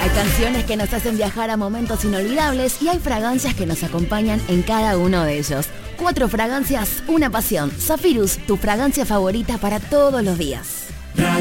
Hay canciones que nos hacen viajar a momentos inolvidables y hay fragancias que nos acompañan en cada uno de ellos. 4 fragancias, una pasión. Zephyrus, tu fragancia favorita para todos los días.